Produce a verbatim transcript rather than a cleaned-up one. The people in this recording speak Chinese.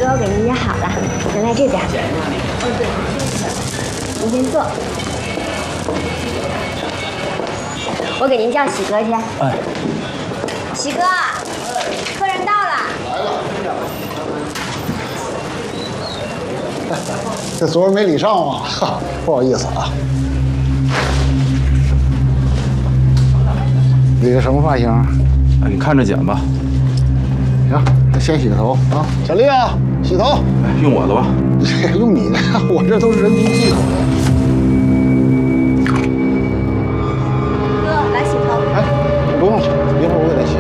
我给您约好了，您来这边。哦，对，您先坐。我给您叫喜哥去。 哎， 喜哥，客人到了。 来了。这昨儿没礼尚嘛，哈，不好意思啊。理个什么发型？ 哎，你看着剪吧。 行，那先洗个头啊。小丽啊，洗头。 哎，用我的吧。 用你的，我这都是人民技术。